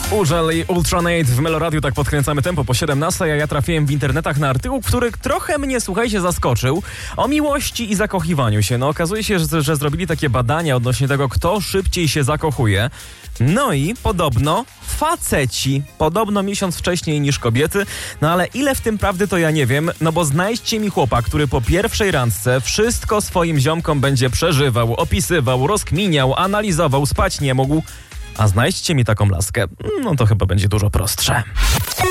Urzel i Ultranate w Meloradiu, tak podkręcamy tempo po 17, a ja trafiłem w internetach na artykuł, który trochę mnie, słuchajcie, zaskoczył. O miłości i zakochiwaniu się. No okazuje się, że zrobili takie badania odnośnie tego, kto szybciej się zakochuje. No i podobno faceci, podobno miesiąc wcześniej niż kobiety, no ale ile w tym prawdy, to ja nie wiem, no bo znajdźcie mi chłopa, który po pierwszej randce wszystko swoim ziomkom będzie przeżywał, opisywał, rozkminiał, analizował, spać nie mógł, a znajdźcie mi taką laskę, no to chyba będzie dużo prostsze.